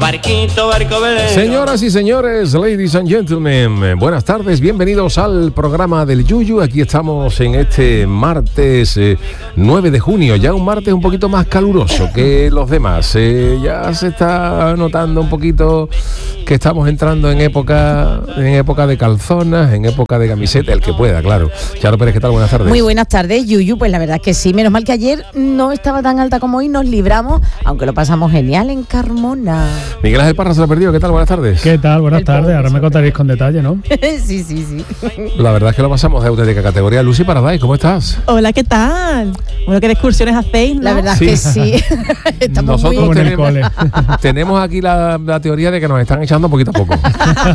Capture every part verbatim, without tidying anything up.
barquito, barco velero. Señoras y señores, ladies and gentlemen, buenas tardes, bienvenidos al programa del Yuyu. Aquí estamos en este martes eh, nueve de junio, ya un martes un poquito más caluroso que los demás. Eh, ya se está notando un poquito que estamos entrando en época en época de calzonas, en época de camiseta, el que pueda, claro. Charo Pérez, ¿qué tal? Buenas tardes. Muy buenas tardes, Yuyu. Pues la verdad es que sí, menos mal que ayer no estaba tan alta como hoy, nos libramos, aunque lo pasamos genial en Carmona. Miguel Ángel Parra se lo ha perdido, ¿qué tal? Buenas tardes. ¿Qué tal? Buenas El tardes, pobre ahora me contaréis con detalle, ¿no? Sí, sí, sí. La verdad es que lo pasamos de auténtica categoría. Lucy Paradise, ¿cómo estás? Hola, ¿qué tal? Bueno, ¿qué excursiones hacéis, no? La verdad Sí. es que sí. Estamos Nosotros muy... tenemos, tenemos aquí la, la teoría de que nos están echando poquito a poco.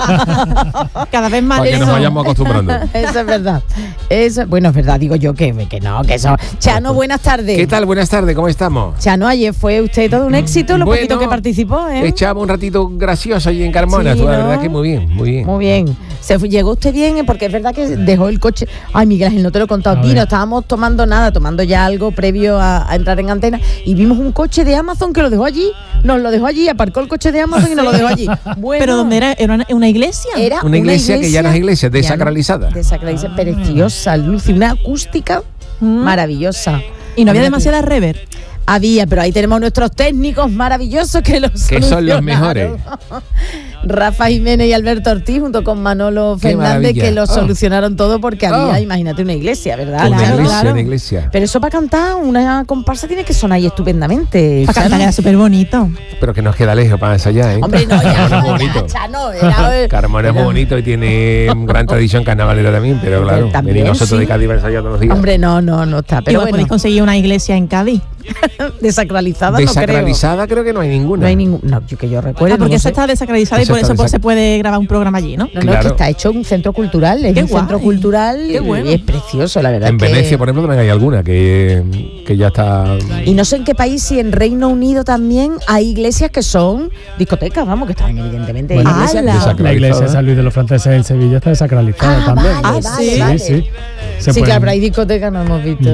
Cada vez más Para que eso. nos vayamos acostumbrando. Eso es verdad. Eso, bueno, es verdad, digo yo que, que no, que eso. Chano, buenas tardes. ¿Qué tal? Buenas tardes, ¿cómo estamos? Chano, ayer fue usted todo un éxito, lo Bueno, poquito que participó, ¿eh? Echamos un ratito gracioso allí en Carmona, Sí, tú, la ¿no? verdad que muy bien, muy bien. Muy bien. Se fue- llegó usted bien, ¿eh? Porque es verdad que dejó el coche. Ay, Miguel Ángel, no te lo he contado A a ti, ver. no estábamos tomando nada, tomando ya algo previo a, a entrar en antena y vimos un coche de Amazon que lo dejó allí, nos lo dejó allí, aparcó el coche de Amazon y nos lo dejó allí. Bueno, ¿Pero dónde era? ¿Era una, una iglesia? Era Una iglesia que ya no es iglesia, desacralizada. Ya no, desacralizada, preciosa, Lucy, una acústica Mm. maravillosa. Y no había Una- demasiada rever. Había, pero ahí tenemos nuestros técnicos maravillosos que los Que son los solucionaron. mejores. Rafa Jiménez y Alberto Ortiz junto con Manolo Qué Fernández, maravilla. que lo Oh. solucionaron todo porque había, Oh. imagínate, una iglesia, ¿verdad? Una Claro, iglesia, claro. una iglesia. Pero eso para cantar, una comparsa tiene que sonar ahí estupendamente. Para Chano. cantar era súper bonito. Pero que nos queda lejos para ensayar, ¿eh? Hombre, no, ya, Carmona es muy ya, bonito. Chano, era- Carmona es muy era- bonito y tiene gran tradición carnavalera también, pero claro, También, venir nosotros sí. de Cádiz a ensayar todos los días. Hombre, no, no, no está. Pero Igual bueno, podéis conseguir una iglesia en Cádiz. desacralizada Desacralizada creo que no hay no creo. ninguna. No hay ningún. No, yo que yo recuerdo. Ah, porque no eso sé. está desacralizado y Eso por está eso pues, desac- se puede grabar un programa allí, ¿no? No, no, Claro. es que está hecho un centro cultural, es Qué un centro guay. cultural Qué bueno. y es precioso, la verdad. En es que- Venecia, por ejemplo, también hay alguna que, que ya está. Y no sé en qué país, si en Reino Unido también hay iglesias que son discotecas, vamos, que están evidentemente Bueno, iglesias que ¡Hala! son- La iglesia de San Luis de los Franceses en Sevilla está desacralizada Ah, también. vale, Ah, vale, sí. vale. Sí, sí. Se Sí, pueden- claro, pero hay discotecas, no hemos visto.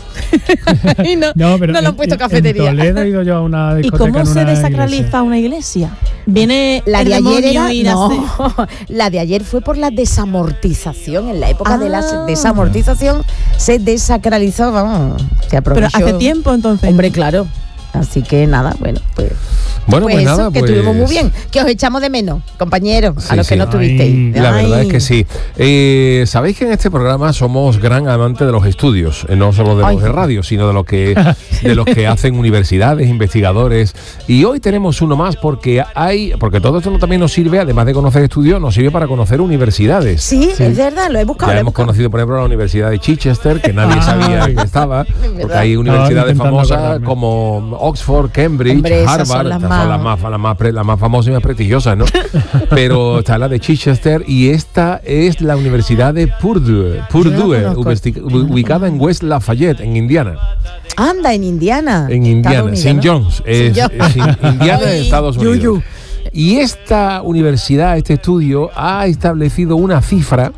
y no, No, pero no lo han en- puesto en- cafetería. En Toledo he ido yo a una ¿Y discoteca. cómo en se una desacraliza iglesia. una iglesia? Viene La el de ayer demonio era, y la no, se- la de ayer fue por la desamortización. En la época de la Ah. desamortización se desacralizó, vamos, se Pero aprovechó. hace tiempo entonces. Hombre, claro. Así que nada, bueno, pues, Bueno, pues pues, eso, nada, que pues. estuvimos muy bien. Que os echamos de menos, compañeros, Sí, a los que sí. no tuvisteis. Ay, La verdad Ay. es que sí. Eh, Sabéis que en este programa somos gran amantes de los estudios, eh, no solo de Ay. los de radio, sino de los que de los que hacen universidades, investigadores. Y hoy tenemos uno más porque hay, porque todo esto también nos sirve, además de conocer estudios, nos sirve para conocer universidades. Sí, es verdad, lo he buscado. Ya lo he hemos buscado. conocido, por ejemplo, la Universidad de Chichester, que nadie Ah, sabía sí. que estaba, porque verdad. hay universidades intentando famosas acordarme. como Oxford, Cambridge, Hombre, esas Harvard, son las estas más- son las más, las más, pre- las más famosas y más prestigiosas, ¿no? Pero está la de Chichester y esta es la Universidad de Purdue, Purdue, Yo la conozco. ubesti- ubicada en West Lafayette, en Indiana. Anda, en Indiana. En Estados Indiana, Unidos, Saint ¿no? John's, es, Saint es in- Indiana, Ay, Estados yu, Unidos. yu. Y esta universidad, este estudio, ha establecido una cifra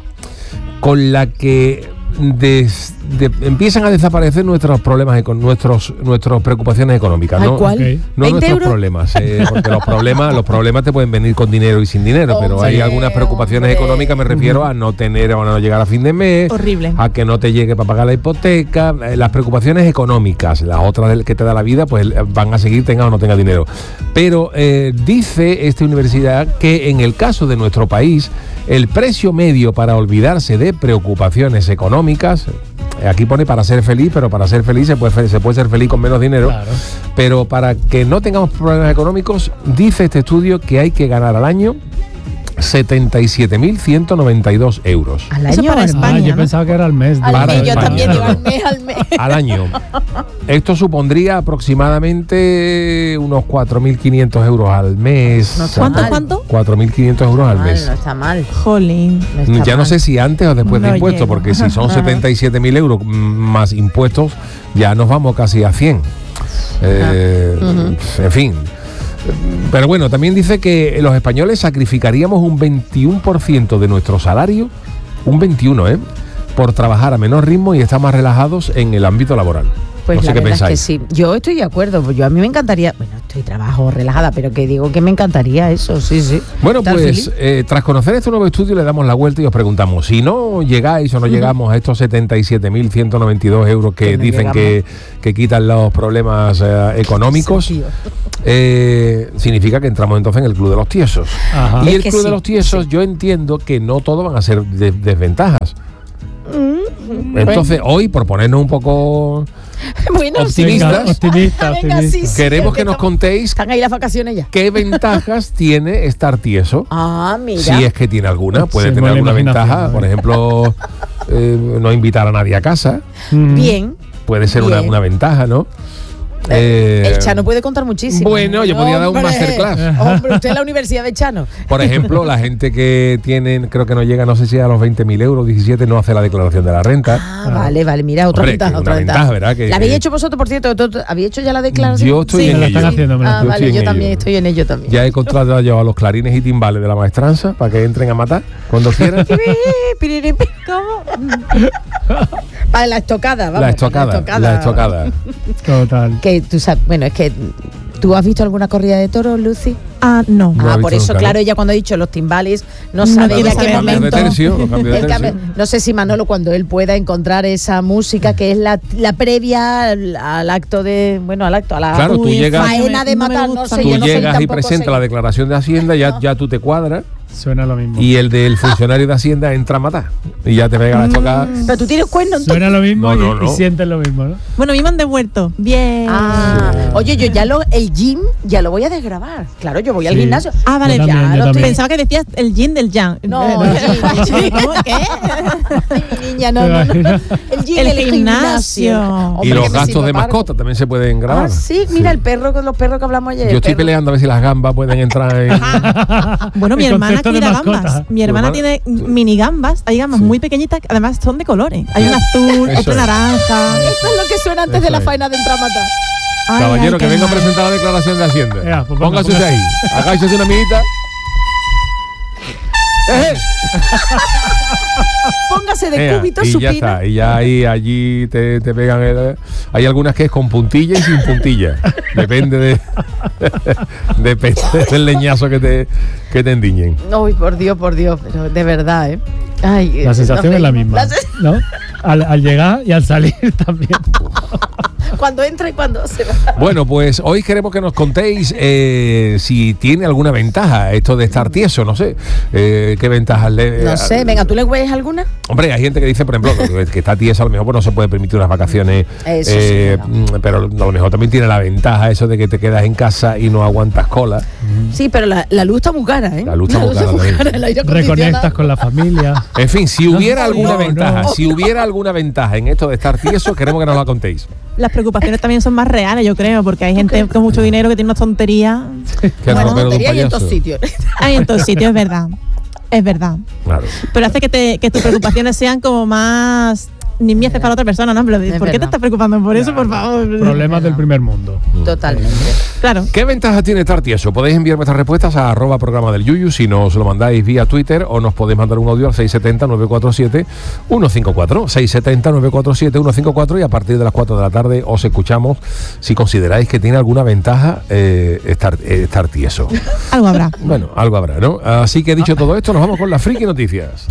con la que des- de- empiezan a desaparecer nuestros problemas, con nuestros nuestras preocupaciones económicas, ¿Al ¿no? cuál? Ok. No ¿veinte nuestros euros? problemas, eh, porque los problemas, los problemas te pueden venir con dinero y sin dinero, pero hay Hombre, algunas preocupaciones hombre. económicas, me refiero a no tener o a no llegar a fin de mes, Horrible. a que no te llegue para pagar la hipoteca, eh, las preocupaciones económicas, las otras del que te da la vida, pues eh, van a seguir tenga o no tenga dinero. Pero eh, dice esta universidad que en el caso de nuestro país, el precio medio para olvidarse de preocupaciones económicas, eh, aquí pone para ser feliz, pero para ser feliz se puede, fe- se puede ser feliz con menos dinero, Claro. pero para que no tengamos problemas económicos, dice este estudio que hay que ganar al año setenta y siete mil ciento noventa y dos euros. Al Eso año para al España, Ah, mes. yo ¿no? pensaba que era al mes. Al Para mes, yo España. también digo al mes, al mes. Al año. Esto supondría aproximadamente unos cuatro mil quinientos euros al mes. No está ¿Cuánto, mal. cuánto? cuatro mil quinientos euros al Mal, mes. no está mal. Jolín. No está Ya no mal. sé si antes o después de No impuestos, llego. porque si son setenta y siete mil euros mm, más impuestos, ya nos vamos casi a cien. Eh, En fin. Pero bueno, también dice que los españoles sacrificaríamos un veintiuno por ciento de nuestro salario, un veintiuno, ¿eh? Por trabajar a menor ritmo y estar más relajados en el ámbito laboral. Pues No sé la qué verdad es que pensáis. sí. Yo estoy de acuerdo. Pues yo a mí me encantaría. Bueno, estoy trabajo relajada, pero que digo que me encantaría eso, sí, sí. Bueno, Estar pues feliz. eh, tras conocer este nuevo estudio le damos la vuelta y os preguntamos, si no llegáis o no llegamos a estos setenta y siete mil ciento noventa y dos euros que Que no dicen que, que quitan los problemas eh, económicos, Sí, tío. eh, significa que entramos entonces en el Club de los Tiesos. Ajá. Y Es el que Club sí, de los Tiesos, yo entiendo que no todo van a ser de- desventajas. Mm, Entonces, hoy, por ponernos un poco... Bueno, optimistas. Venga, optimista, Venga, optimista. sí, sí. Queremos es que que nos estamos- contéis Están ahí las vacaciones ya. qué ventajas tiene estar tieso. Ah, mira. Si es que tiene alguna, puede Sí, tener buena alguna imaginación, ventaja. ¿no? Por ejemplo, eh, no invitar a nadie a casa. Mm. Bien. Puede ser una, Bien. una ventaja, ¿no? Eh, Eh, el Chano puede contar muchísimo. Bueno, yo podía dar un Hombre, masterclass. Hombre, usted es la Universidad de Chano. Por ejemplo, la gente que tienen, creo que no llega, no sé si a los veinte mil euros, diecisiete, no hace la declaración de la renta. Ah, vale, vale. Mira, otra Hombre, ventaja, que una otra ventaja, ¿verdad? Que- ¿La habéis que- hecho vosotros, por cierto? ¿Tú- tú- ¿Habéis hecho ya la declaración? Yo estoy Sí. en Me la ello. están haciendo, me la Ah, están Yo vale, estoy yo en también ello. estoy en ello también. Ya he contratado yo a los clarines y timbales de la maestranza para que entren a matar cuando quieran. ¿Cómo? Vale, la estocada, vamos. La estocada, la estocada. Total. Que tú sabes, bueno, es que ¿tú has visto alguna corrida de toros, Lucy? Ah, no. No ah, he por visto eso, nunca, claro, ¿no? ella cuando ha dicho los timbales, no No sabe quiere de a qué saber. Cambios de momento. tercio, los cambios de El tercio. cambio- no sé si Manolo, cuando él pueda encontrar esa música que es la, la previa al, al acto de, bueno, al acto, a la Claro, tú Uy, llegas- faena de no me matar, no gusta. sé, Tú yo no sé llegas y tampoco presentas sé. la declaración de Hacienda, ya, ya tú te cuadras Suena lo mismo. y el del funcionario de Hacienda entra a matar y ya te pega la estocada. Pero tú tienes cuerno entonces. Suena lo mismo No, y- no, no. y, sientes lo mismo, ¿no? Bueno, a mí me han devuelto. Bien. Ah, oye, yo ya lo, el gym ya lo voy a desgrabar. Claro, yo voy al Sí. gimnasio. Ah, vale. Yo también, ya yo lo también. Pensaba que decías el yin del yang. No, Eh, el gym, el gym. ¿Cómo? ¿Qué? Ay, mi niña, no, no, no. El gym, El el, gimnasio. Hombre, Y que los me gastos siento de parco. mascota también se pueden grabar. Ah, sí, mira el perro con los perros que hablamos ayer. Yo el estoy perro. peleando a ver si las gambas pueden entrar en... Bueno, mi El hermana concepto de cuida mascota. gambas. Mi Tu hermana hermana- tiene mini gambas. Hay gambas Sí. muy pequeñitas, que además son de colores. Hay una azul, Eso otra es. naranja. Esto es lo que suena antes Eso de la es. faena de entrar a matar. Ay, Caballero, ay, que qué venga a mal. presentar la declaración de Hacienda. Ya, pues venga, Póngase usted ahí. póngase. Agáchese una amiguita. ¡Eh! Póngase de Ea, cúbito, y ya supina. está, y ya ahí allí te, te pegan el- hay algunas que es con puntilla y sin puntilla. Depende de depende del leñazo que te, que te endiñen. Ay, por Dios, por Dios, pero de verdad, ¿eh? Ay, La eh, sensación no es la sé. misma, La sen- ¿no? Al, al llegar y al salir también. Cuando entra y cuando se va. Bueno, pues hoy queremos que nos contéis eh, si tiene alguna ventaja esto de estar tieso, no sé. Eh, ¿Qué ventajas le...? No sé, venga, ¿tú le ves alguna? Hombre, hay gente que dice, por ejemplo, que, que está tiesa, a lo mejor pues, no se puede permitir unas vacaciones. Eso sí, eh, claro. Pero a lo mejor también tiene la ventaja eso de que te quedas en casa y no aguantas cola. Sí, pero la, la luz está muy cara, ¿eh? La luz está muy cara también. el aire acondicionado. Reconectas con la familia. En fin, si hubiera No, alguna no, ventaja, no. si hubiera alguna ventaja en esto de estar tieso, queremos que nos la contéis. Las preocupaciones también son más reales, yo creo, porque hay gente con mucho dinero que tiene unas tonterías. Que el Bueno, ropero de un tontería y en payaso. todos sitios. Hay en todos sitios, es verdad. Es verdad. Claro. Pero hace que, te, que tus preocupaciones sean como más nimieces para otra persona, ¿no? Pero, Es ¿por qué te verdad. estás preocupando por eso, por favor? Problemas del primer mundo. Totalmente. Claro. ¿Qué ventajas tiene estar tieso? Podéis enviar vuestras respuestas a arroba programa del Yuyu si nos lo mandáis vía Twitter o nos podéis mandar un audio al seis siete cero, nueve cuatro siete, uno cinco cuatro. seis siete cero, nueve cuatro siete, uno cinco cuatro y a partir de las cuatro de la tarde os escuchamos si consideráis que tiene alguna ventaja eh, estar, eh, estar tieso. Algo habrá. Bueno, algo habrá, ¿no? Así que dicho todo esto, nos vamos con las friki noticias.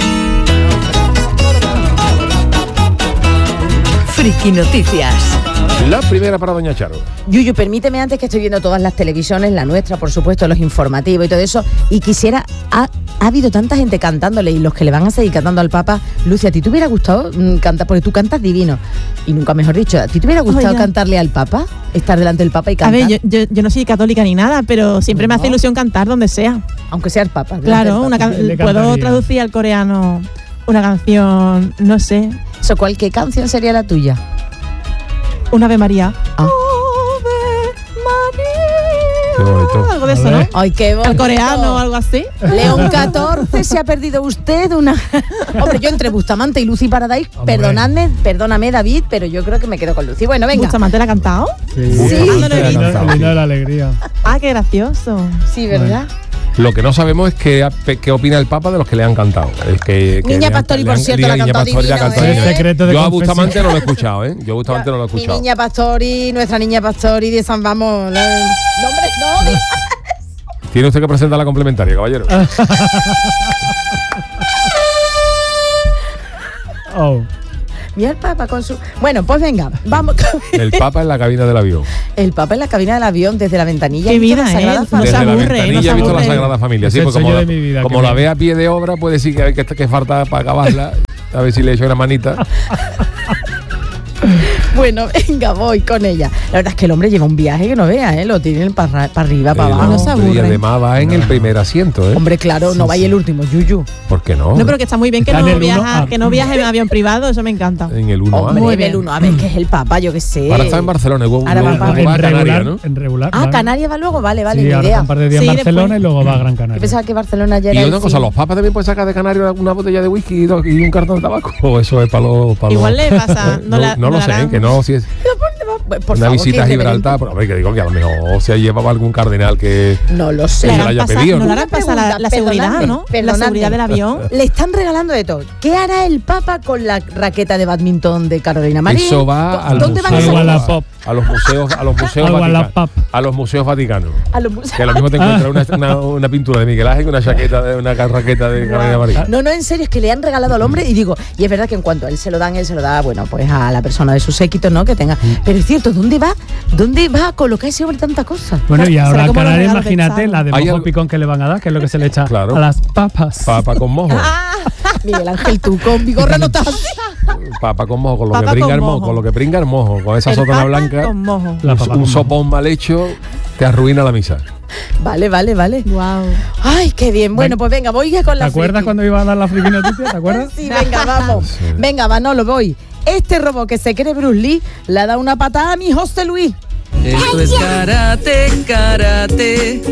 Friki Noticias. La primera para Doña Charo. Yuyu, permíteme antes que estoy viendo todas las televisiones, la nuestra, por supuesto, los informativos y todo eso, y quisiera, ha, ha habido tanta gente cantándole y los que le van a seguir cantando al Papa. Lucia, ¿a ti te hubiera gustado mm, cantar? Porque tú cantas divino, y nunca mejor dicho, ¿a ti te hubiera gustado Oiga. cantarle al Papa? Estar delante del Papa y A cantar, ver, yo, yo, yo no soy católica ni nada, pero siempre me hace No. ilusión cantar donde sea. aunque sea el Papa. delante Claro, del una Papa. can- Le puedo cantaría. traducir al coreano una canción, no sé, Eso, ¿cuál, qué canción sería la tuya? un Ave María. Ah. Ave María. Qué bonito. Algo de A eso, ¿no? ver. Ay, qué bonito. Al coreano o algo así. León catorce, se ha perdido usted una... Hombre, yo entre Bustamante y Lucy Paradise, Hombre. perdonadme, perdóname David, pero yo creo que me quedo con Lucy. Bueno, venga. ¿Bustamante la ha cantado? Sí, Sí. El himno- Ah, no lo he el himno- visto. el himno de la alegría. Ah, qué gracioso. Sí, ¿verdad? Lo que no sabemos es qué, qué opina el Papa de los que le han cantado. Es que, que Niña le han- Pastori, le por han- cierto, Niña la ha cantado Pastori la ha divino, cantado ¿eh? divino. El secreto de Yo a confesión. Bustamante no lo he escuchado, ¿eh? Yo a Bustamante no lo he Mi escuchado. niña Pastori, nuestra niña Pastori de San Vamos. la- No, hombre, no. Tiene usted que presentar la complementaria, caballero. Oh. Mira el Papa con su... Bueno, pues venga, vamos. El Papa en la cabina del avión. El Papa en la cabina del avión desde la ventanilla. Qué ¿Has visto vida, la Sagrada ¿eh? No Familia? se Desde la aburre, ventanilla no se he visto la aburre. Sagrada Familia. Es Sí, el pues como, sueño la, de mi vida, como que la me- ve a pie de obra, puede decir que, que, que falta para acabarla. A ver si le echo una manita. Bueno, venga, voy con ella. La verdad es que el hombre lleva un viaje que no vea, ¿eh? Lo tienen para arriba, para Eh, abajo. no se hombre, y aburre. además va en el primer asiento, ¿eh? Hombre, claro, no vaya el último, Yuyu. ¿Por qué no? No, pero que está muy bien que Está en no, el uno viaja, A. que no viaje en avión privado, eso me encanta. En el uno A. Hombre, Muy en el bien. uno, a ver, que es el Papa, yo qué sé. Ahora está en Barcelona. Luego, Ahora va luego para- va a en Canarias, regular, ¿no? en regular. Ah, va. Canarias va luego, vale, vale, Sí, ni ahora idea. está un par de días Sí, en Barcelona después. y luego va a Gran Yo Canaria. pensaba que Barcelona ya Y era una el cosa, fin. ¿los papas también pueden sacar de Canarias una botella de whisky y dos- y un cartón de tabaco? ¿O eso es para los... pa' los- Igual le pasa, no No, la- no no lo la sé, harán. que no, si es Por una favor, visita a qué Gibraltar, pero a ver, que digo que a lo mejor se llevaba algún cardenal que... No lo sé. Que Le se lo harán haya pasar- pedido, no ¿no? le harán pasar la, la Una pregunta, seguridad, perdonadme, ¿no? La perdonadme. seguridad del avión. Le están regalando de todo. ¿Qué hará el Papa con la raqueta de badminton de Carolina Marín? Eso va al ¿Dónde van a museo, sacar? Al Wallapop. a los museos, a los museos Al vaticanos, Wallapop. a los museos vaticanos. A los museos. Que lo mismo te encuentras una, una, una pintura de Miguel Ángel que una chaqueta de una raqueta de Carolina Marín. No, no, en serio, es que le han regalado al hombre y digo, y es verdad que en cuanto a él se lo dan, él se lo da, bueno, pues a la persona de su séquito, ¿no? Que tenga. Pero es cierto, ¿dónde va? ¿Dónde va a colocar ese hombre tanta cosa? Bueno, y Será ahora a como los Canarias, regalos de imagínate Charo. la de Hay mojo algo- picón que le van a dar, que es lo que se le echa Claro. a las papas. Papa con mojo. Miguel Ángel, tú con bigorra no estás así. Papa con mojo, con lo Papa que brinca con el mojo, mojo. con lo que brinca el mojo, con esa El sotana papa blanca, con mojo. La un, papa un con mojo. sopón mal hecho te arruina la misa. Vale, vale, vale. Wow. Ay, qué bien. Bueno, pues venga, voy con ¿Te la acuerdas friki. cuando iba a dar la friki noticia? ¿Te acuerdas? Sí, venga, vamos. Sí. Venga, Manolo, voy. Este robot que se cree Bruce Lee le ha dado una patada a mi José Luis. Esto es karate, karate.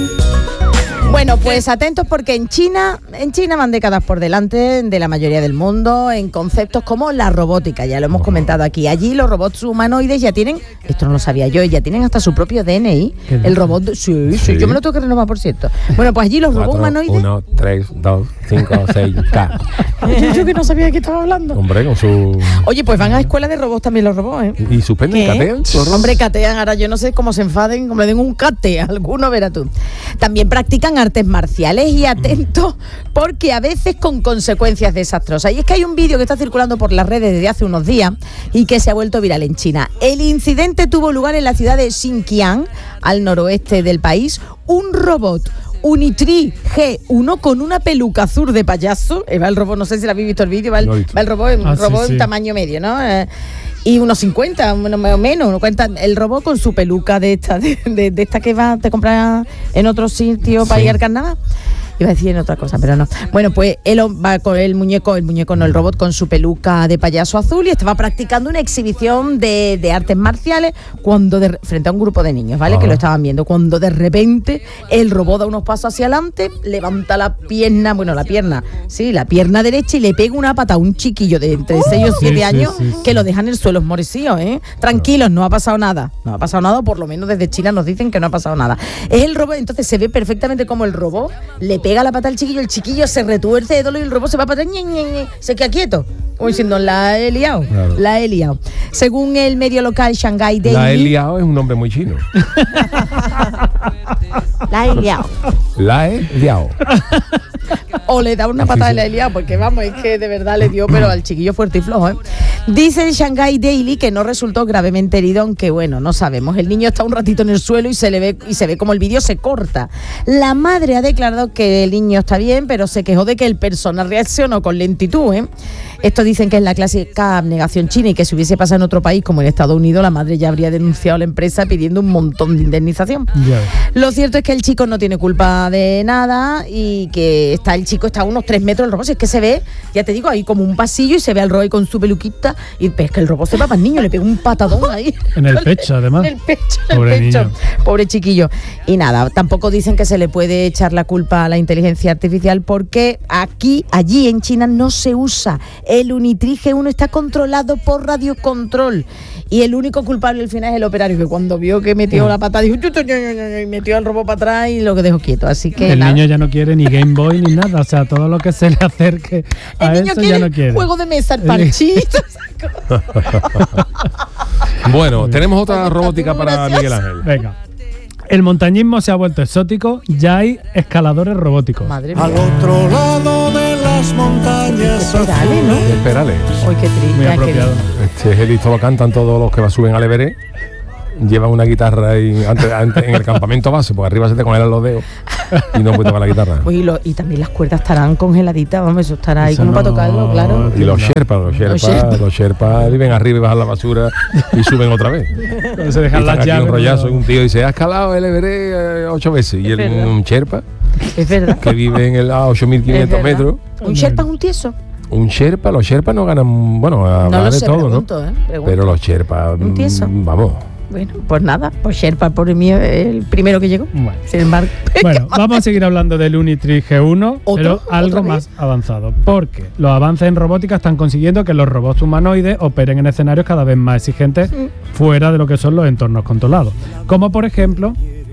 Bueno, pues atentos porque en China, en China van décadas por delante de la mayoría del mundo en conceptos como la robótica, ya lo hemos comentado aquí. Allí los robots humanoides ya tienen, esto no lo sabía yo, ya tienen hasta su propio D N I. ¿Qué El dices? robot, sí, sí, Sí. yo me lo tengo que renovar, por cierto. Bueno, pues allí los robots Cuatro, humanoides... uno, tres, dos, cinco, seis, K. Yo, yo que no sabía de qué estaba hablando. Hombre, con su... Oye, pues van a escuela de robots también los robots, ¿eh? ¿Y suspenden? ¿Qué? ¿Catean? los robots? Hombre, catean, ahora yo no sé cómo se enfaden, como le den un cate a alguno, verás tú. También practican artes marciales y atentos porque a veces con consecuencias desastrosas. Y es que hay un vídeo que está circulando por las redes desde hace unos días y que se ha vuelto viral en China. El incidente tuvo lugar en la ciudad de Xinjiang, al noroeste del país. Un robot Unitree G uno con una peluca azul de payaso. Eh, va el robot, no sé si lo habéis visto el vídeo, va el, Lo he visto. va el robot, un Ah, sí, robot en sí. tamaño medio, ¿no? Eh, y unos cincuenta, uno más o menos, uno cuenta el robot con su peluca de esta, de, de- de esta que va, te compras en otro sitio para Sí. ir al carnaval. Iba a decir en otra cosa, pero no. Bueno, pues él va con el muñeco, el muñeco no, el robot con su peluca de payaso azul y estaba practicando una exhibición de, de artes marciales cuando de, frente a un grupo de niños, ¿vale? Ajá. Que lo estaban viendo. Cuando de repente el robot da unos pasos hacia adelante, levanta la pierna, bueno, la pierna, sí, la pierna derecha y le pega una pata a un chiquillo de entre seis o Sí, siete sí, años sí, sí. que lo dejan en el suelo morecillo, ¿eh? Tranquilos, no ha pasado nada. No ha pasado nada, o por lo menos desde China nos dicen que no ha pasado nada. Es el robot, entonces se ve perfectamente como el robot le pega la pata al chiquillo, el chiquillo se retuerce de dolor y el robot se va para atrás, ñe, ñe, ñe, se queda quieto. Como diciendo, la he liado, Claro. la he liado. Según el medio local Shanghai Daily. La he liado es un nombre muy chino. La he liado. La he liado. O le da una Así patada sí. y la he liado, porque vamos, es que de verdad le dio, pero al chiquillo fuerte y flojo, ¿eh? Dice el Shanghai Daily que no resultó gravemente herido, aunque bueno, no sabemos. El niño está un ratito en el suelo y se le ve y se ve como el vídeo se corta. La madre ha declarado que el niño está bien, pero se quejó de que el personal reaccionó con lentitud, ¿eh? Esto dicen que es la clásica abnegación china y que si hubiese pasado en otro país como en Estados Unidos, la madre ya habría denunciado a la empresa pidiendo un montón de indemnización. Ya ves. Lo cierto es que el chico no tiene culpa de nada y que está el chico está a unos tres metros del robot. Si es que se ve, ya te digo, ahí como un pasillo y se ve al Roy con su peluquita y ves que el robot se va para el niño, le pega un patadón ahí. En el pecho, además. En el pecho, en Pobre el pecho. niño. Pobre chiquillo. Y nada, tampoco dicen que se le puede echar la culpa a la inteligencia artificial porque aquí, allí en China no se usa el Unitril G uno está controlado por radiocontrol. Y el único culpable al final es el operario, que cuando vio que metió la pata, dijo, y metió el robot para atrás y lo que dejó quieto. Así que El nada. niño ya no quiere ni Game Boy ni nada, o sea, todo lo que se le acerque a El niño eso quiere ya no quiere. juego de mesa, el parchito. Bueno, tenemos otra robótica para Miguel Ángel. Venga. El montañismo se ha vuelto exótico, ya hay escaladores robóticos. Madre mía. Al otro lado de las montañas. Esperale, ¿no? Espérale. Uy, qué triste. Muy ay, qué apropiado. Este es el listo, lo cantan todos los que suben al Everest. Llevan una guitarra y antes, antes, en el campamento base, porque arriba se te congelan los dedos y no puedes tocar la guitarra. Uy, y, lo- y también las cuerdas estarán congeladitas, vamos, eso estará ahí Eso como para no- tocarlo, claro. Y los Sherpas, los Sherpas, Sherpas. los Sherpas viven arriba y bajan la basura y suben otra vez. Cuando se Y dejan están las aquí llaves. un rollazo y ¿no? un tío dice, ha escalado el Everest eh, ocho veces. Y el, verdad. un Sherpa Es verdad. que vive en el, a ocho mil quinientos Es verdad. metros. ¿Un Sherpa es un tieso? Un Sherpa, los Sherpas no ganan, bueno, No ganan lo de sé, todo, pregunto, ¿no? ¿eh? Pregunto. Pero los Sherpas, Un tieso. mm, vamos. Bueno, pues nada, pues Sherpa por mí es el primero que llegó. Bueno. Sin embargo, Bueno, vamos a seguir hablando del Unitril G uno, ¿Otro? pero algo ¿Otra más avanzado. Porque los avances en robótica están consiguiendo que los robots humanoides operen en escenarios cada vez más exigentes fuera de lo que son los entornos controlados. Como por ejemplo,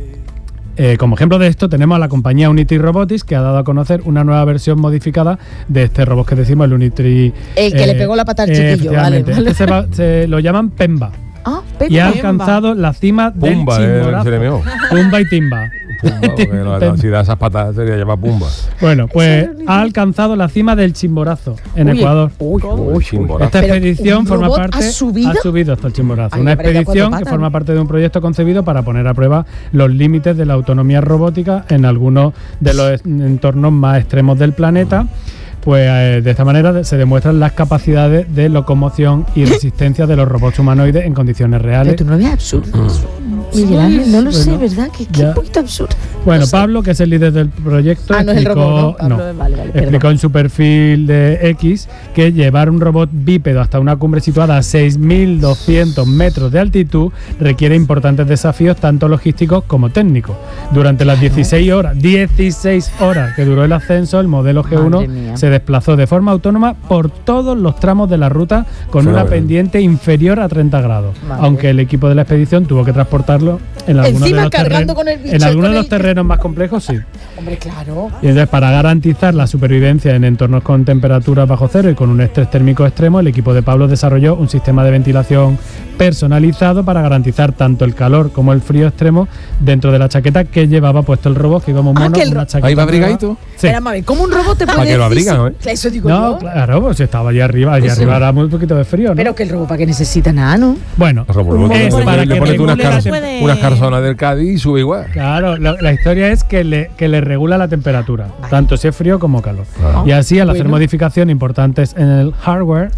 eh, como ejemplo de esto tenemos a la compañía Unitril Robotics, que ha dado a conocer una nueva versión modificada de este robot que decimos, el Unitril. El que le pegó la pata al chiquillo, vale, efectivamente. vale. Este se, va- se lo llaman Pemba. ah, Y ha Pepe. alcanzado la cima Pumba, del eh, chimborazo. se le meó. Pumba y Timba. Pumba, porque no, no, si da esas patas sería llamar Pumba. Bueno, pues ha alcanzado la cima del Chimborazo en Uy, Ecuador. Uy, Uy, Chimborazo. Esta Pero, expedición ¿un forma robot parte ha subido? ha subido hasta el Chimborazo. Ay, Una hombre, ya expedición cuatro que patas. forma parte de un proyecto concebido para poner a prueba los límites de la autonomía robótica en algunos de los es- entornos más extremos del planeta. Pues eh, de esta manera de- se demuestran las capacidades de locomoción y resistencia de los robots humanoides en condiciones Pero reales. tú no ves absurdo. Miguel Ángel, no lo sé, Bueno, ¿verdad? Que, que ya. un poquito absurdo. Bueno, No sé. Pablo, que es el líder del proyecto, Ah, no es el explicó, robot, ¿no? Pablo, no, vale, vale, perdón. explicó en su perfil de X que llevar un robot bípedo hasta una cumbre situada a seis mil doscientos metros de altitud requiere importantes desafíos tanto logísticos como técnicos. Durante las dieciséis horas, dieciséis horas que duró el ascenso, el modelo G uno Madre mía. se desplazó de forma autónoma por todos los tramos de la ruta con Fenómeno. una pendiente inferior a treinta grados, Madre. aunque el equipo de la expedición tuvo que transportarlo en algunos Encima de los cargando terrenos- con el bicho en y algunos con de los el- terrenos más complejos, sí. Hombre, claro. Y entonces, para garantizar la supervivencia en entornos con temperaturas bajo cero y con un estrés térmico extremo, el equipo de Pablo desarrolló un sistema de ventilación personalizado para garantizar tanto el calor como el frío extremo dentro de la chaqueta que llevaba puesto el robot, que íbamos Ah, mono que el con una ro- chaqueta Ahí va nueva. abrigadito. Sí. Espera, mami, ¿cómo un robot te puede Para que lo decir abrigan, si- ¿eh? Eso digo No, yo. claro, pues estaba allá arriba, allá Eso. arriba era muy poquito de frío, ¿no? Pero que el robot para qué necesita nada, ¿no? bueno, Robot, es le- para le que pones unas, regule la car- tem- puede- unas carzonas del Cádiz y sube igual. Claro, la, la historia es que le, que le regula la temperatura, tanto si es frío como calor. Ah. Y así, al hacer Bueno. modificaciones importantes en el hardware,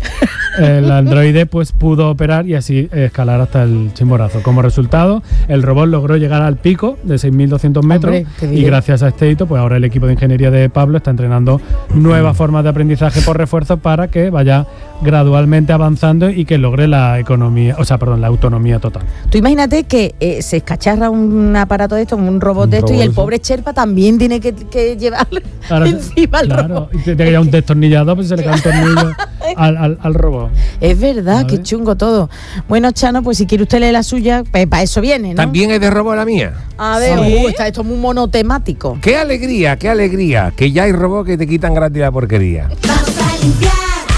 el androide pues pudo operar y así escalar hasta el Chimborazo. Como resultado, el robot logró llegar al pico de seis mil doscientos metros. Hombre, qué Y bien. gracias a este hito, pues ahora el equipo de ingeniería de Pablo está entrenando nuevas formas de aprendizaje por refuerzo para que vaya gradualmente avanzando y que logre la economía, o sea, perdón, la autonomía total. Tú imagínate que eh, se escacharra un aparato de esto, un robot Un de esto, y robot el de eso. pobre Sherpa también tiene que, que llevar Ahora, encima al claro, robot. y tiene que llevar un destornillador, pues se le cae un tornillo al, al, al robot. Es verdad, qué ¿Vale? chungo todo. Bueno, Chano, pues si quiere usted leer la suya, pues para eso viene, ¿no? También es de robot la mía. A ver, ¿Sí? uh, está esto muy monotemático. Qué alegría, qué alegría, que ya hay robots que te quitan gratis la porquería. Vamos a limpiar,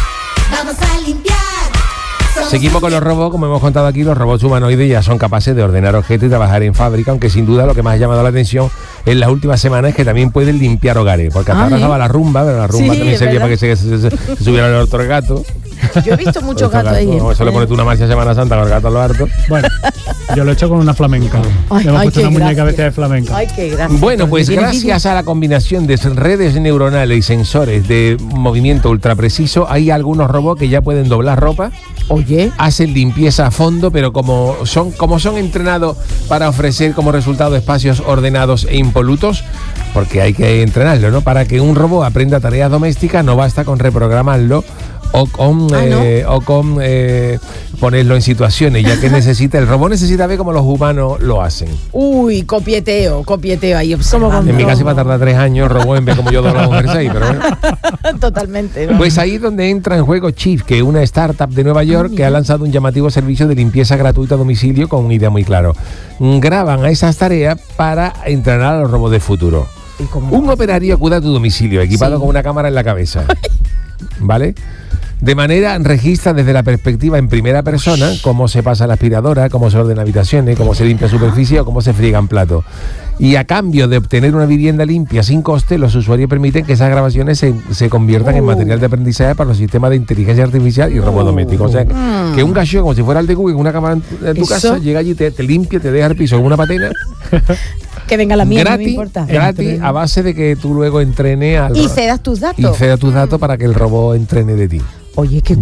vamos a limpiar. Somos Seguimos con los robots, como hemos contado aquí, los robots humanoides ya son capaces de ordenar objetos y trabajar en fábrica, aunque sin duda lo que más ha llamado la atención en las últimas semanas es que también pueden limpiar hogares, porque hasta Ah, ahora ¿eh? estaba la rumba, pero la rumba Sí, también es servía verdad. para que se, se, se, se subieran los otros gatos. Yo he visto muchos Otros gatos ahí. No, ¿eh? eso le pones tú una marcha Semana Santa con el gato a los hartos. Bueno, yo lo he hecho con una flamenca. Ay, Le hemos ay, puesto qué una muñeca gracia. vestida de flamenca. Ay, qué gracia. Bueno, pues ¿Tiene gracias a la combinación de redes neuronales y sensores de movimiento ultra preciso, hay algunos robots que ya pueden doblar ropa, vídeo? Oye, hacen limpieza a fondo, pero como son, como son entrenados para ofrecer como resultado espacios ordenados e impolutos, porque hay que entrenarlo, ¿no? Para que un robot aprenda tareas domésticas no basta con reprogramarlo o con, Ah, ¿no? eh, o con eh, ponerlo en situaciones, ya que necesita, el robot necesita ver cómo los humanos lo hacen. Uy, copieteo, copieteo ahí observando. En mi caso va a tardar tres años, el robot en ver cómo yo doblo un jersey, pero bueno. Totalmente. ¿no? Pues ahí es donde entra en juego Chief, que es una startup de Nueva York que ha lanzado un llamativo servicio de limpieza gratuita a domicilio con una idea muy clara. Graban a esas tareas para entrenar a los robots del futuro. ¿Y cómo? Un operario acude a tu domicilio equipado Sí. con una cámara en la cabeza. ¿Vale? De manera registra desde la perspectiva en primera persona cómo se pasa la aspiradora, cómo se ordena habitaciones, cómo se limpia superficie o cómo se friegan platos. Y a cambio de obtener una vivienda limpia sin coste, los usuarios permiten que esas grabaciones se, se conviertan en material de aprendizaje para los sistemas de inteligencia artificial y robots domésticos. O sea, que, que un gallo como si fuera el de Google, con una cámara en tu Eso. casa, llega allí, te, te limpia, te deja el piso con una patena. Que venga la mía, no me gratis, importa. gratis, a base de que tú luego entrenes al Y ro- cedas tus datos. y cedas tus datos para que el robot entrene de ti. Oye, qué